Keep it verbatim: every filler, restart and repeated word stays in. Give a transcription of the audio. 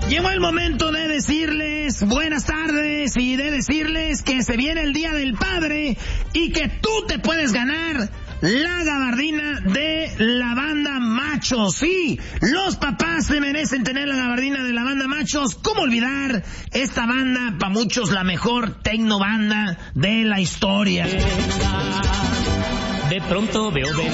Llegó el momento de decirles buenas tardes y de decirles que se viene el Día del Padre y que tú te puedes ganar la gabardina de la banda Machos. Sí, los papás se merecen tener la gabardina de la banda Machos. ¿Cómo olvidar esta banda, para muchos la mejor tecno banda de la historia? De pronto veo de